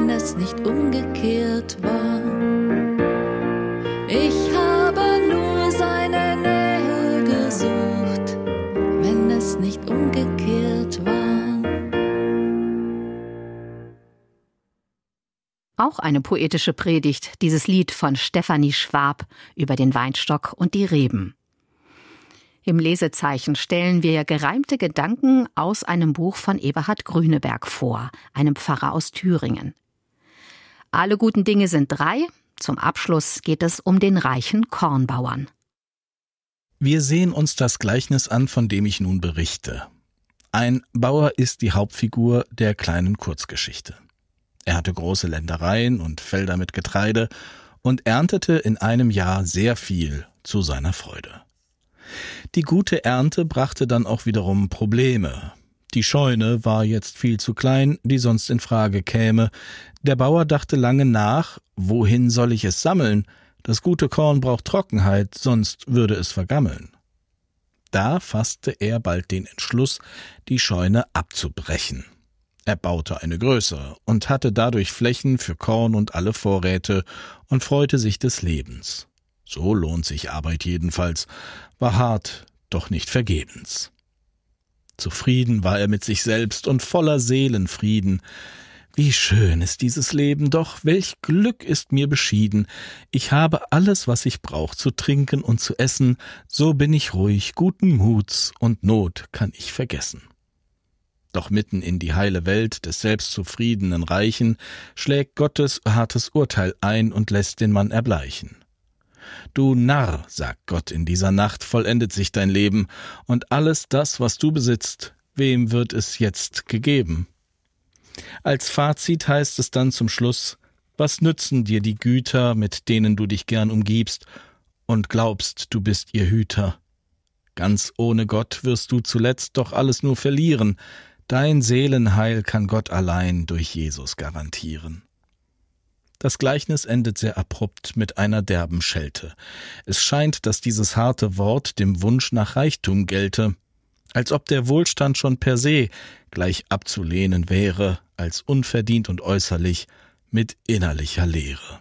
wenn es nicht umgekehrt war. Ich habe nur seine Nähe gesucht, wenn es nicht umgekehrt war. Auch eine poetische Predigt, dieses Lied von Stefanie Schwab über den Weinstock und die Reben. Im Lesezeichen stellen wir gereimte Gedanken aus einem Buch von Eberhard Grüneberg vor, einem Pfarrer aus Thüringen. Alle guten Dinge sind drei. Zum Abschluss geht es um den reichen Kornbauern. Wir sehen uns das Gleichnis an, von dem ich nun berichte. Ein Bauer ist die Hauptfigur der kleinen Kurzgeschichte. Er hatte große Ländereien und Felder mit Getreide und erntete in einem Jahr sehr viel zu seiner Freude. Die gute Ernte brachte dann auch wiederum Probleme. Die Scheune war jetzt viel zu klein, die sonst in Frage käme. Der Bauer dachte lange nach, wohin soll ich es sammeln? Das gute Korn braucht Trockenheit, sonst würde es vergammeln. Da fasste er bald den Entschluss, die Scheune abzubrechen. Er baute eine größere und hatte dadurch Flächen für Korn und alle Vorräte und freute sich des Lebens. So lohnt sich Arbeit jedenfalls, war hart, doch nicht vergebens. Zufrieden war er mit sich selbst und voller Seelenfrieden. Wie schön ist dieses Leben, doch welch Glück ist mir beschieden. Ich habe alles, was ich brauch, zu trinken und zu essen, so bin ich ruhig, guten Muts und Not kann ich vergessen. Doch mitten in die heile Welt des selbstzufriedenen Reichen schlägt Gottes hartes Urteil ein und lässt den Mann erbleichen. Du Narr, sagt Gott in dieser Nacht, vollendet sich dein Leben, und alles das, was du besitzt, wem wird es jetzt gegeben? Als Fazit heißt es dann zum Schluss: Was nützen dir die Güter, mit denen du dich gern umgibst und glaubst, du bist ihr Hüter? Ganz ohne Gott wirst du zuletzt doch alles nur verlieren. Dein Seelenheil kann Gott allein durch Jesus garantieren. Das Gleichnis endet sehr abrupt mit einer derben Schelte. Es scheint, dass dieses harte Wort dem Wunsch nach Reichtum gelte, als ob der Wohlstand schon per se gleich abzulehnen wäre, als unverdient und äußerlich mit innerlicher Leere.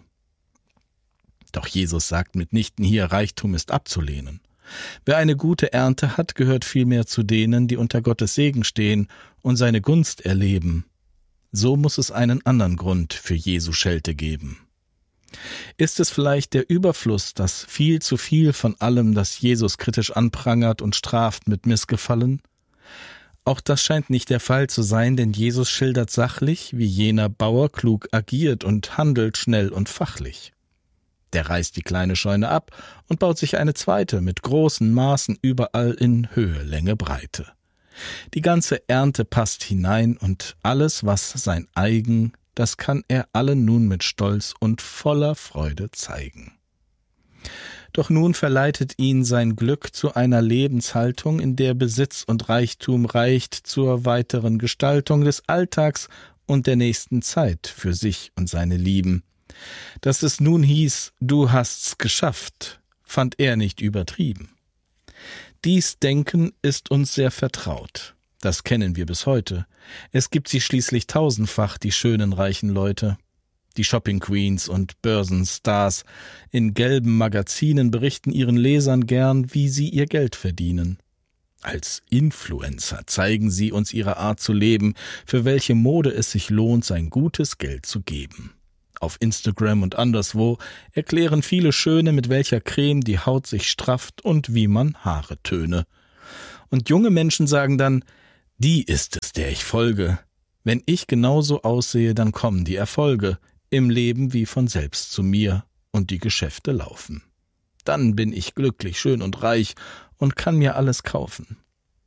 Doch Jesus sagt mitnichten hier, Reichtum ist abzulehnen. Wer eine gute Ernte hat, gehört vielmehr zu denen, die unter Gottes Segen stehen und seine Gunst erleben. So muss es einen anderen Grund für Jesu Schelte geben. Ist es vielleicht der Überfluss, das viel zu viel von allem, das Jesus kritisch anprangert und straft, mit Missgefallen? Auch das scheint nicht der Fall zu sein, denn Jesus schildert sachlich, wie jener Bauer klug agiert und handelt schnell und fachlich. Der reißt die kleine Scheune ab und baut sich eine zweite mit großen Maßen überall in Höhe, Länge, Breite. Die ganze Ernte passt hinein und alles, was sein eigen, das kann er allen nun mit Stolz und voller Freude zeigen. Doch nun verleitet ihn sein Glück zu einer Lebenshaltung, in der Besitz und Reichtum reicht zur weiteren Gestaltung des Alltags und der nächsten Zeit für sich und seine Lieben. Dass es nun hieß, du hast's geschafft, fand er nicht übertrieben. Dies Denken ist uns sehr vertraut. Das kennen wir bis heute. Es gibt sie schließlich tausendfach, die schönen, reichen Leute. Die Shopping-Queens und Börsenstars in gelben Magazinen berichten ihren Lesern gern, wie sie ihr Geld verdienen. Als Influencer zeigen sie uns ihre Art zu leben, für welche Mode es sich lohnt, sein gutes Geld zu geben. Auf Instagram und anderswo erklären viele Schöne, mit welcher Creme die Haut sich strafft und wie man Haare töne. Und junge Menschen sagen dann, die ist es, der ich folge. Wenn ich genauso aussehe, dann kommen die Erfolge, im Leben wie von selbst zu mir, und die Geschäfte laufen. Dann bin ich glücklich, schön und reich und kann mir alles kaufen.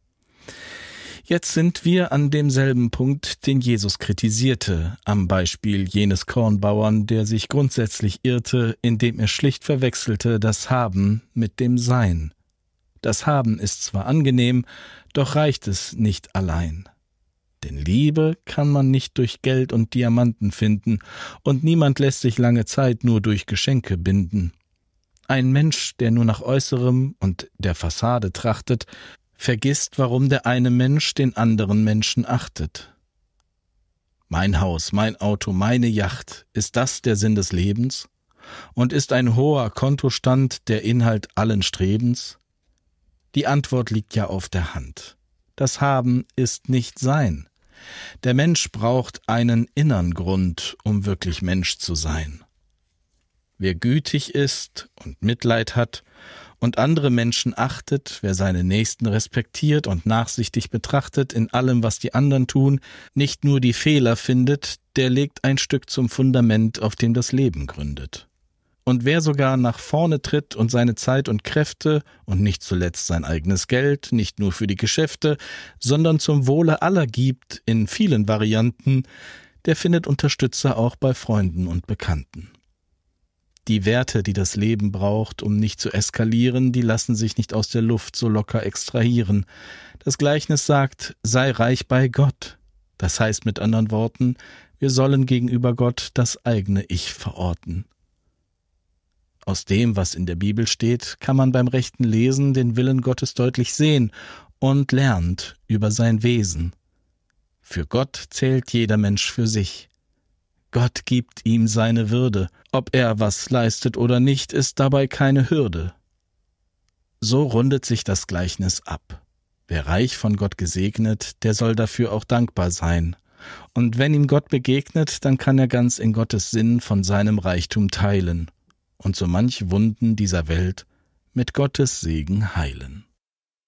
Jetzt sind wir an demselben Punkt, den Jesus kritisierte, am Beispiel jenes Kornbauern, der sich grundsätzlich irrte, indem er schlicht verwechselte das Haben mit dem Sein. Das Haben ist zwar angenehm, doch reicht es nicht allein. Denn Liebe kann man nicht durch Geld und Diamanten finden, und niemand lässt sich lange Zeit nur durch Geschenke binden. Ein Mensch, der nur nach Äußerem und der Fassade trachtet, vergisst, warum der eine Mensch den anderen Menschen achtet. Mein Haus, mein Auto, meine Yacht, ist das der Sinn des Lebens? Und ist ein hoher Kontostand der Inhalt allen Strebens? Die Antwort liegt ja auf der Hand. Das Haben ist nicht Sein. Der Mensch braucht einen inneren Grund, um wirklich Mensch zu sein. Wer gütig ist und Mitleid hat und andere Menschen achtet, wer seine Nächsten respektiert und nachsichtig betrachtet in allem, was die anderen tun, nicht nur die Fehler findet, der legt ein Stück zum Fundament, auf dem das Leben gründet. Und wer sogar nach vorne tritt und seine Zeit und Kräfte und nicht zuletzt sein eigenes Geld, nicht nur für die Geschäfte, sondern zum Wohle aller gibt, in vielen Varianten, der findet Unterstützer auch bei Freunden und Bekannten. Die Werte, die das Leben braucht, um nicht zu eskalieren, die lassen sich nicht aus der Luft so locker extrahieren. Das Gleichnis sagt, sei reich bei Gott. Das heißt mit anderen Worten, wir sollen gegenüber Gott das eigene Ich verorten. Aus dem, was in der Bibel steht, kann man beim rechten Lesen den Willen Gottes deutlich sehen und lernt über sein Wesen. Für Gott zählt jeder Mensch für sich. Gott gibt ihm seine Würde. Ob er was leistet oder nicht, ist dabei keine Hürde. So rundet sich das Gleichnis ab. Wer reich von Gott gesegnet, der soll dafür auch dankbar sein. Und wenn ihm Gott begegnet, dann kann er ganz in Gottes Sinn von seinem Reichtum teilen und so manch Wunden dieser Welt mit Gottes Segen heilen.